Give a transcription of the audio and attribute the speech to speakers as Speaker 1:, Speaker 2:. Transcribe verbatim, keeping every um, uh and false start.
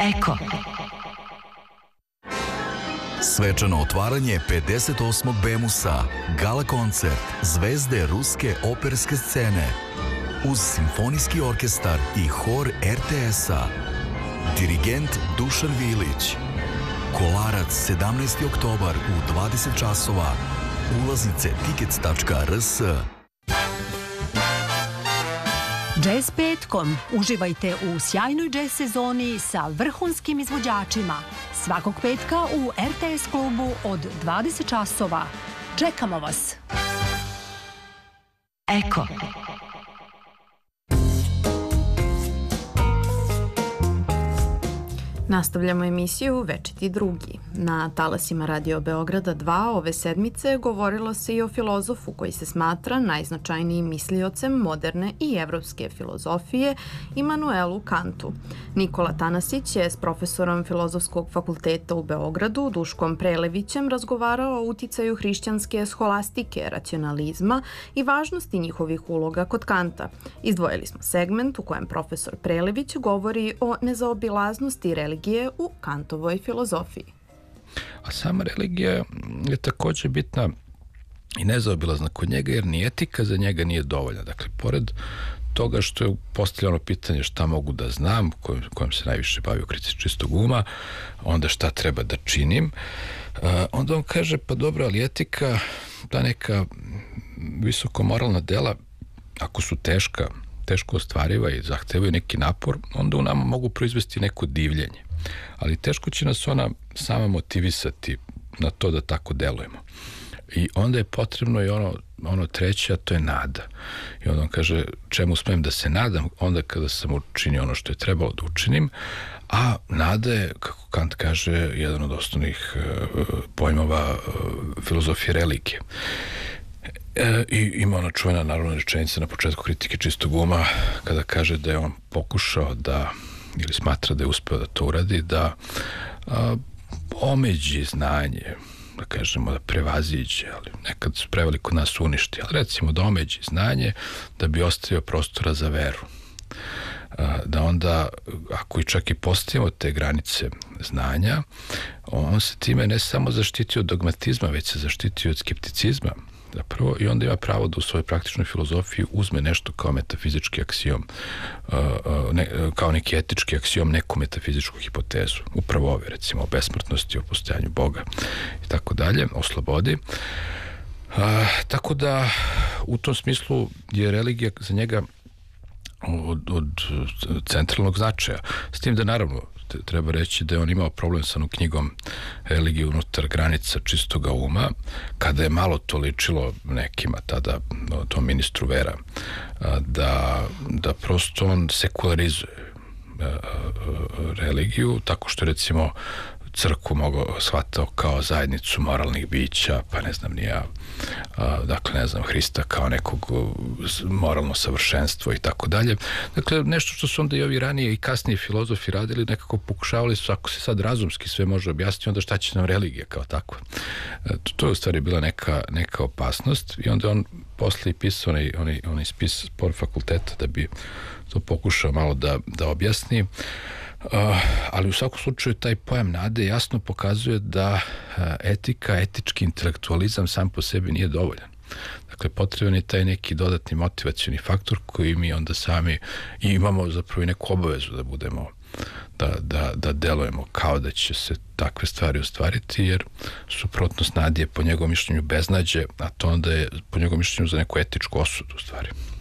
Speaker 1: Eko.
Speaker 2: Svečano otvaranje pedeset osmog Bemusa, gala koncert zvezde ruske operske scene uz simfonijski orkestar i hor er te es-a. Dirigent Dušan Vilić. Kolarac sedamnaesti oktobar u dvadeset časova. Ulaznice tickets tačka er es.
Speaker 1: Jazz petkom. Uživajte u sjajnoj jazz sezoni sa vrhunskim izvođačima. Svakog petka u er te es klubu od dvadeset časova. Čekamo vas. Eko.
Speaker 3: Nastavljamo emisiju Večiti drugi. Na talasima Radio Beograda dva ove sedmice govorilo se i o filozofu koji se smatra najznačajnijim misliocem moderne i evropske filozofije, Imanuelu Kantu. Nikola Tanasić je s profesorom Filozofskog fakulteta u Beogradu, Duškom Prelevićem, razgovarao o uticaju hrišćanske sholastike, racionalizma i važnosti njihovih uloga kod Kanta. Izdvojili smo segment u kojem profesor Prelević govori o nezaobilaznosti religije u Kantovoj filozofiji.
Speaker 4: A sama religija je također bitna i nezaobilazna kod njega, jer ni etika za njega nije dovoljna. Dakle, pored toga što je postavljeno pitanje šta mogu da znam, kojim, kojim se najviše bavio kritici čistog uma, onda šta treba da činim, onda on kaže, pa dobro, ali etika, ta neka visoko moralna dela, ako su teška, teško ostvariva i zahtevaju neki napor, onda u nama mogu proizvesti neko divljenje. Ali teško će nas ona sama motivisati na to da tako delujemo. I onda je potrebno i ono, ono treće, a to je nada. I onda on kaže, čemu smem da se nadam? Onda kada sam učinio ono što je trebalo da učinim, a nada je, kako Kant kaže, jedan od osnovnih uh, pojmova uh, filozofije religije. E, I ima ona čuvena naravno rečenica na početku kritike čistog uma, kada kaže da je on pokušao da, ili smatra da je uspeo da to uradi, da a, omeđi znanje, da kažemo da prevaziđe, ali nekad su preveliko nas uništi, ali recimo da omeđi znanje da bi ostavio prostora za veru. A, da onda, ako i čak i postavimo te granice znanja, on se time ne samo zaštitio od dogmatizma, već se zaštitio od skepticizma. Zapravo, i onda ima pravo da u svojoj praktičnoj filozofiji uzme nešto kao metafizički aksiom, uh, uh, ne, kao neki etički aksiom, neku metafizičku hipotezu. Upravo ove, recimo, o besmrtnosti, o postojanju Boga i tako dalje, o slobodi. Uh, tako da, u tom smislu je religija za njega od, od centralnog značaja. S tim da, naravno, treba reći da je on imao problem sa onom knjigom Religije unutar granica čistoga uma, kada je malo to ličilo nekima tada, tom ministru vera, da, da prosto on sekularizuje religiju, tako što recimo crkvu mogao shvatao kao zajednicu moralnih bića, pa ne znam ni ja, a, dakle ne znam, Hrista kao nekog moralno savršenstvo i tako dalje. Dakle, nešto što su onda i ovi ranije i kasnije filozofi radili, nekako pokušavali su, ako se sad razumski sve može objasniti, onda šta će nam religija kao takva. E, to, to je u stvari bila neka, neka opasnost i onda on posle i pisao onaj, onaj, onaj spis spor fakulteta da bi to pokušao malo da, da objasni. Uh, ali u svakom slučaju taj pojam nade jasno pokazuje da uh, etika, etički intelektualizam sam po sebi nije dovoljan. Dakle, potreban je taj neki dodatni motivacioni faktor koji mi onda sami i imamo zapravo i neku obavezu da budemo, da, da, da delujemo kao da će se takve stvari ostvariti, jer suprotnost nadi je po njegovom mišljenju beznađe, a to onda je po njegovom mišljenju za neku etičku osudu u stvari.